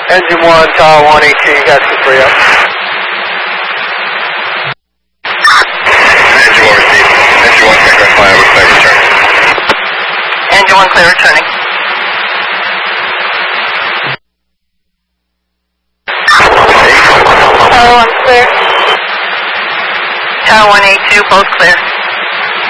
Engine 1, Tower 182, you guys can free up. Engine 1 received. Engine 1 can fly over clear return. Engine 1 clear returning. Tower 1, I'm clear. Tower 182, both clear.